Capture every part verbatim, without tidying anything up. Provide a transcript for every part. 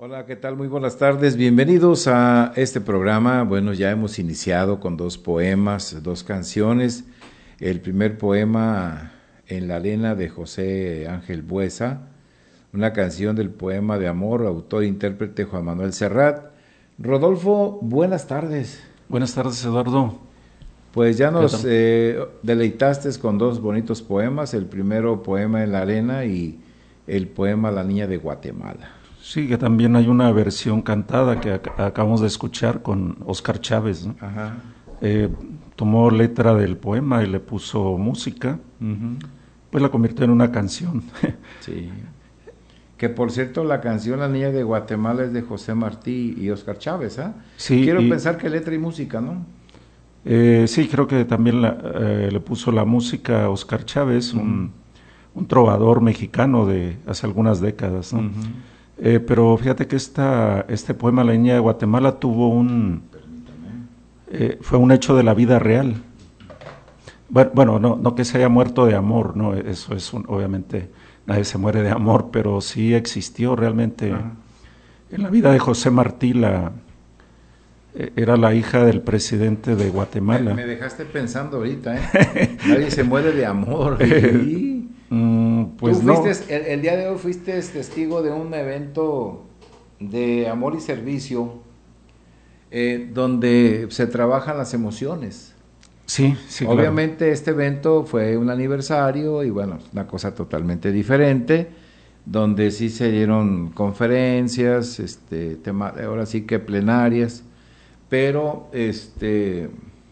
Hola, ¿qué tal? Muy buenas tardes. Bienvenidos a este programa. Bueno, ya hemos iniciado con dos poemas, dos canciones. El primer poema, En la arena, de José Ángel Buesa, una canción del poema de amor, autor e intérprete Juan Manuel Serrat. Rodolfo, buenas tardes. Buenas tardes, Eduardo. Pues ya ¿Qué nos tal? eh, deleitaste con dos bonitos poemas, el primero poema En la arena y el poema La niña de Guatemala. Sí, que también hay una versión cantada que ac acabamos de escuchar con Oscar Chávez, ¿no? Ajá. Eh, tomó letra del poema y le puso música, Uh-huh. pues la convirtió en una canción. Sí. Que por cierto, la canción La niña de Guatemala es de José Martí y Oscar Chávez, ¿ah? ¿eh? Sí, Quiero y pensar que letra y música, ¿no? eh, sí, creo que también la, eh, le puso la música a Oscar Chávez, Uh-huh. un, un trovador mexicano de hace algunas décadas, ¿no? Uh-huh. Eh, pero fíjate que esta, este poema La niña de Guatemala tuvo un... Eh, fue un hecho de la vida real. Bueno, bueno no, no que se haya muerto de amor, no, eso es un, obviamente nadie se muere de amor, pero sí existió realmente. Ajá. En la vida de José Martí, la, eh, era la hija del presidente de Me, Guatemala. me dejaste pensando ahorita, ¿eh? Nadie se muere de amor. Y mm, tú pues fuiste, no, el, el día de hoy fuiste testigo de un evento de amor y servicio eh, donde se trabajan las emociones. sí, sí, claro. Obviamente este evento fue un aniversario y bueno, una cosa totalmente diferente, donde sí se dieron conferencias, este, tema, ahora sí que plenarias, pero este,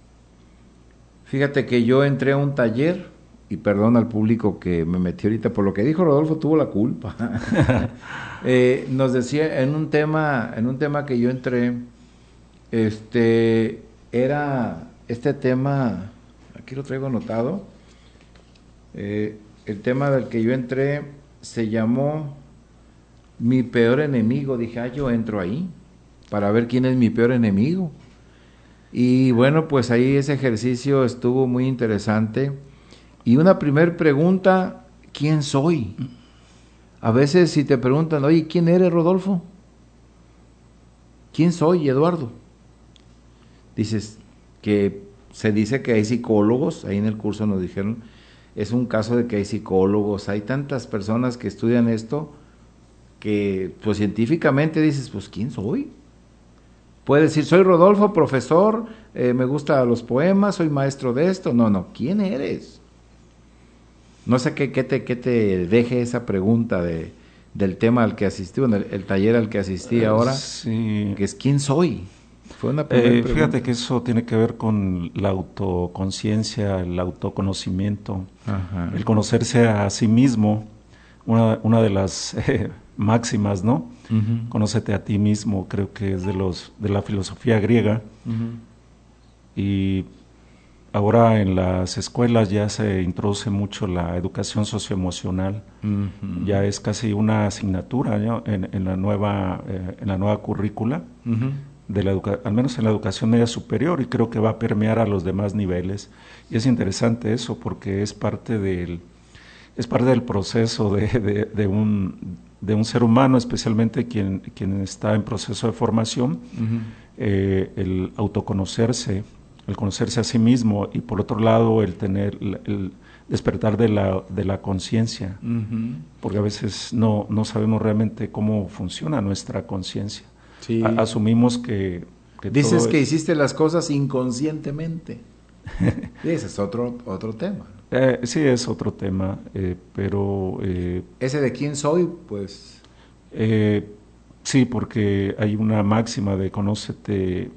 fíjate que yo entré a un taller, y perdón al público que me metí ahorita, por lo que dijo Rodolfo tuvo la culpa. eh, nos decía en un tema, en un tema que yo entré, este, era este tema, aquí lo traigo anotado, eh, el tema del que yo entré se llamó Mi peor enemigo. Dije, ah, yo entro ahí para ver quién es mi peor enemigo. Y bueno, pues ahí ese ejercicio estuvo muy interesante. Y una primer pregunta, ¿quién soy? A veces si te preguntan, oye, ¿quién eres, Rodolfo? ¿Quién soy, Eduardo? Dices que se dice que hay psicólogos, ahí en el curso nos dijeron, es un caso de que hay psicólogos, hay tantas personas que estudian esto que pues científicamente dices, pues ¿quién soy? Puedes decir, soy Rodolfo, profesor, eh, me gustan los poemas, soy maestro de esto. No, no, ¿quién eres? No sé qué, qué, te, qué te deje esa pregunta de, del tema al que asistí, bueno, el, el taller al que asistí Eh, ahora, sí. que es ¿quién soy? Fue una primera Eh, pregunta. fíjate que eso tiene que ver con la autoconciencia, el autoconocimiento, Ajá. el conocerse a sí mismo, una, una de las eh, máximas, ¿no? Uh-huh. Conócete a ti mismo, creo que es de los de la filosofía griega. Uh-huh. Y ahora en las escuelas ya se introduce mucho la educación socioemocional, Uh-huh. ya es casi una asignatura, ¿no? en, en la nueva eh, en la nueva currícula. Uh-huh. De la educa al menos en la educación media superior, y creo que va a permear a los demás niveles. Y es interesante eso porque es parte del, es parte del proceso de, de, de, un, de un ser humano, especialmente quien, quien está en proceso de formación, uh-huh. eh, el autoconocerse, el conocerse a sí mismo, y por otro lado el tener el, el despertar de la, de la conciencia, uh-huh. porque a veces no, no sabemos realmente cómo funciona nuestra conciencia. Sí. A asumimos que, que dices todo que es... hiciste las cosas inconscientemente. Ese es otro, otro tema. Eh, sí, es otro tema, eh, pero... Eh, Ese de quién soy, pues... Eh, sí, porque hay una máxima de conócete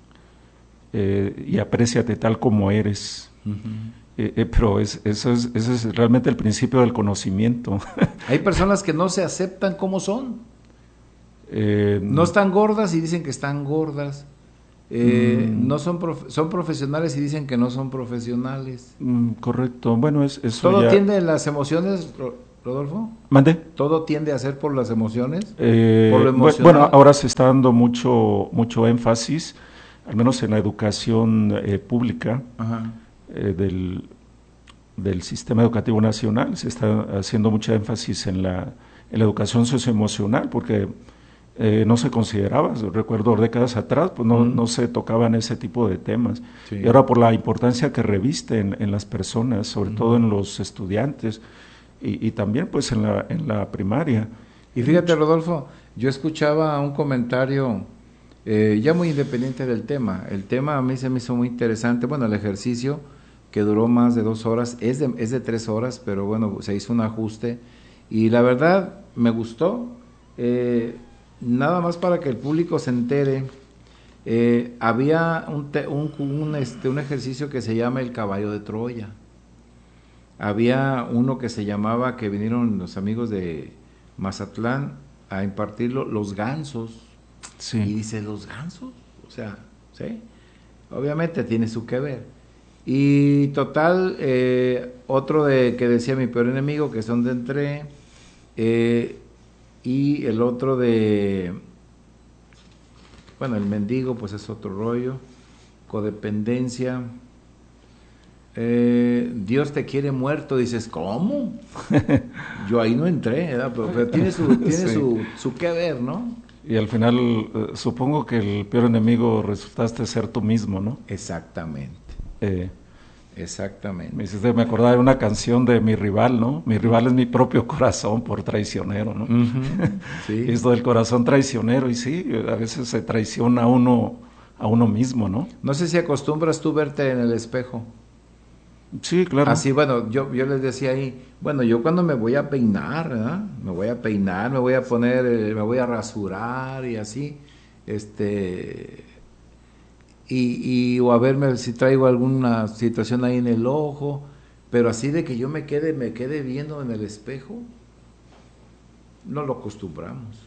eh, y apréciate tal como eres. Uh-huh. eh, eh, pero es, eso, es, eso es realmente el principio del conocimiento. Hay personas que no se aceptan como son. Eh, no están gordas y dicen que están gordas. Eh, mm, no son prof son profesionales y dicen que no son profesionales. Mm, correcto. Bueno, es eso. Todo ya... tiende en las emociones, Rodolfo. ¿Mande? Todo tiende a ser por las emociones. Eh, por lo emocional. Bueno, ahora se está dando mucho mucho énfasis, al menos en la educación eh, pública eh, del del sistema educativo nacional. Se está haciendo mucho énfasis en la en la educación socioemocional, porque eh, no se consideraba, recuerdo décadas atrás, pues no, Mm. no se tocaban ese tipo de temas. Sí. Y ahora por la importancia que reviste en, en las personas, sobre Mm. todo en los estudiantes, y, y también pues en la, en la primaria. Y fíjate, Rodolfo, yo escuchaba un comentario eh, ya muy independiente del tema. El tema a mí se me hizo muy interesante. Bueno, el ejercicio que duró más de dos horas, es de, es de tres horas, pero bueno, se hizo un ajuste. Y la verdad, me gustó. Eh, nada más para que el público se entere, eh, había un, te, un, un, este, un ejercicio que se llama el caballo de Troya. Había uno que se llamaba, que vinieron los amigos de Mazatlán a impartirlo, los gansos. Sí. Y dice, ¿los gansos? O sea, ¿sí? Obviamente tiene su que ver. Y total, eh, otro de que decía mi peor enemigo, que es donde entré, eh, y el otro de, bueno, el mendigo, pues es otro rollo, codependencia, eh, Dios te quiere muerto, dices, ¿cómo? Yo ahí no entré, ¿verdad? Pero, pero tiene, su, tiene sí. su, su que ver, ¿no? Y al final, eh, supongo que el peor enemigo resultaste ser tú mismo, ¿no? Exactamente. Eh, Exactamente. Me hiciste me acordar de una canción de Mi Rival, ¿no? Mi rival es mi propio corazón por traicionero, ¿no? Uh-huh. Sí. Y esto del corazón traicionero, y sí, a veces se traiciona a uno, a uno mismo, ¿no? No sé si acostumbras tú verte en el espejo. Sí, claro. Así, bueno, yo, yo les decía ahí, bueno, yo cuando me voy a peinar, ¿verdad? Me voy a peinar, me voy a poner, eh, me voy a rasurar y así, este, y, y o a verme si traigo alguna situación ahí en el ojo, pero así de que yo me quede, me quede viendo en el espejo, no lo acostumbramos.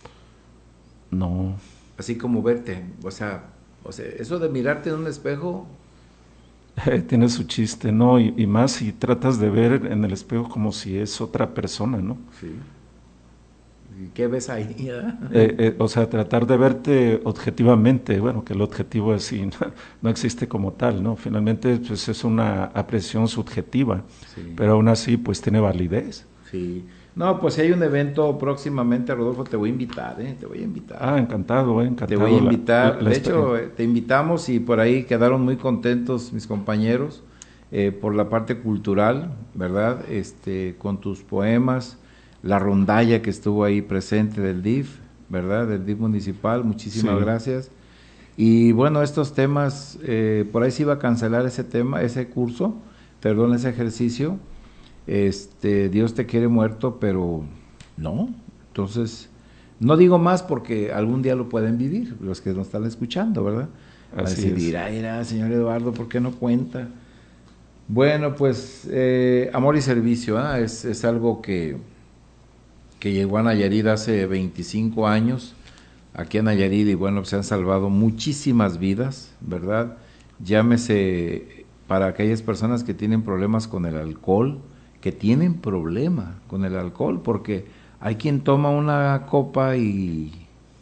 No. Así como verte, o sea, o sea, eso de mirarte en un espejo... Tiene su chiste, ¿no? Y, y más si tratas de ver en el espejo como si es otra persona, ¿no? Sí. ¿Y qué ves ahí? Eh, eh, o sea, tratar de verte objetivamente, bueno, que el objetivo así no, no existe como tal, ¿no? Finalmente, pues es una apreciación subjetiva, sí. Pero aún así, pues tiene validez. Sí. No, pues si hay un evento próximamente, Rodolfo, te voy a invitar, ¿eh? Te voy a invitar. Ah, encantado, eh, encantado. Te voy a invitar. La, la, la de hecho, te invitamos y por ahí quedaron muy contentos mis compañeros eh, por la parte cultural, ¿verdad? Este, con tus poemas, la rondalla que estuvo ahí presente del D I F, ¿verdad? Del D I F municipal, muchísimas sí. gracias. Y bueno, estos temas, eh, por ahí se iba a cancelar ese tema, ese curso, perdón, ese ejercicio. Este, Dios te quiere muerto, pero no. Entonces, no digo más porque algún día lo pueden vivir, los que nos están escuchando, ¿verdad? Así es. Dirá, dirá, señor Eduardo, ¿por qué no cuenta? Bueno, pues, eh, amor y servicio, ¿eh? es, es algo que, que llegó a Nayarit hace veinticinco años, aquí en Nayarit, y bueno, se han salvado muchísimas vidas, ¿verdad? Llámese para aquellas personas que tienen problemas con el alcohol, que tienen problema con el alcohol, porque hay quien toma una copa y...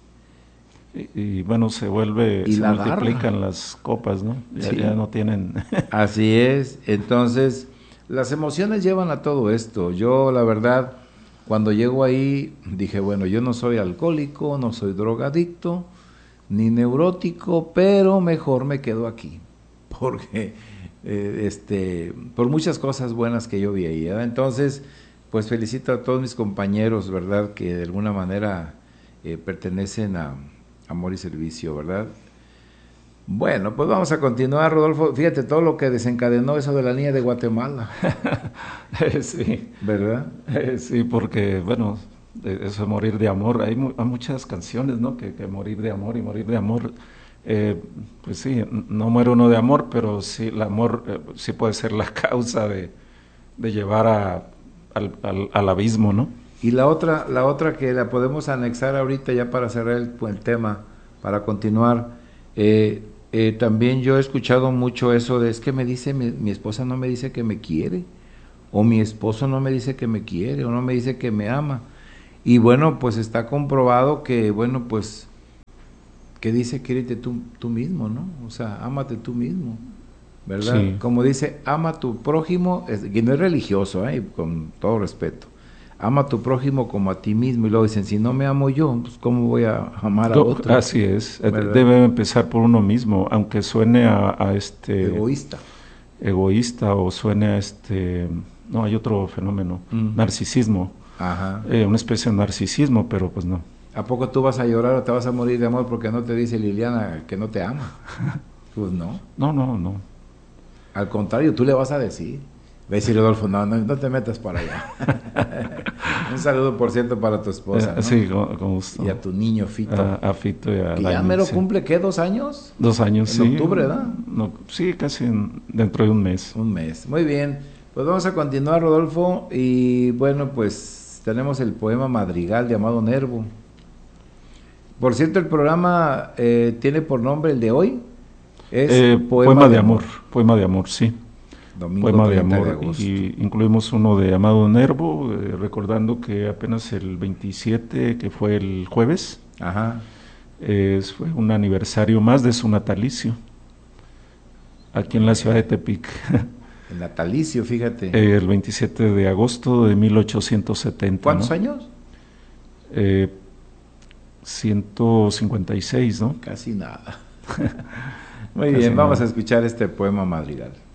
Y, y bueno, se vuelve, y se la multiplican agarra. Las copas, ¿no? Ya, Sí. ya no tienen... Así es, entonces, las emociones llevan a todo esto. Yo, la verdad, cuando llego ahí, dije, bueno, yo no soy alcohólico, no soy drogadicto, ni neurótico, pero mejor me quedo aquí, porque... Eh, este, por muchas cosas buenas que yo vi ahí, ¿verdad? Entonces, pues felicito a todos mis compañeros, ¿verdad? Que de alguna manera eh, pertenecen a Amor y Servicio, ¿verdad? Bueno, pues vamos a continuar, Rodolfo. Fíjate todo lo que desencadenó eso de la niña de Guatemala. Sí. ¿Verdad? Sí, porque, bueno, eso de morir de amor, hay, mu hay muchas canciones, ¿no? Que, que morir de amor y morir de amor. Eh, pues sí, no muere uno de amor, pero sí, el amor eh, sí puede ser la causa de, de llevar a, al, al, al abismo, ¿no? Y la otra, la otra que la podemos anexar ahorita ya para cerrar el, el tema, para continuar, eh, eh, también yo he escuchado mucho eso de, es que me dice, mi, mi esposa no me dice que me quiere, o mi esposo no me dice que me quiere, o no me dice que me ama. Y bueno, pues está comprobado que, bueno, pues... que dice, quiérete tú, tú mismo, ¿no? O sea, ámate tú mismo, ¿verdad? Sí. Como dice, ama a tu prójimo, es, que no es religioso, ¿eh? Con todo respeto, ama a tu prójimo como a ti mismo, y luego dicen, si no me amo yo, pues ¿cómo voy a amar a otro? Así es, ¿verdad? Debe empezar por uno mismo, aunque suene a, a este... Egoísta. Egoísta o suene a este... No, hay otro fenómeno, mm. narcisismo. Ajá. Eh, una especie de narcisismo, pero pues no. ¿A poco tú vas a llorar o te vas a morir de amor porque no te dice Liliana que no te ama? Pues no. No, no, no. Al contrario, tú le vas a decir. Va a decir Rodolfo, no, no, no te metas para allá. Un saludo, por cierto, para tu esposa, ¿no? Sí, con, con gusto. Y a tu niño Fito. A, a Fito y a que ya mero cumple, ¿qué? ¿Dos años? Dos años, en sí. En octubre, ¿verdad? No, sí, casi en, dentro de un mes. Un mes. Muy bien. Pues vamos a continuar, Rodolfo. Y bueno, pues tenemos el poema Madrigal de Amado Nervo. Por cierto, el programa eh, tiene por nombre el de hoy. Es eh, poema, poema de, de amor. amor. Poema de amor, sí. Domingo Poema de treinta amor. De agosto. Y incluimos uno de Amado Nervo, eh, recordando que apenas el veintisiete, que fue el jueves, Ajá. Eh, fue un aniversario más de su natalicio, aquí en la ciudad de Tepic. El natalicio, fíjate. Eh, el veintisiete de agosto de mil ochocientos setenta. ¿Cuántos ¿no? años? Eh, ciento cincuenta y seis, ¿no? Casi nada. Muy Casi bien, vamos nada. a escuchar este poema madrigal.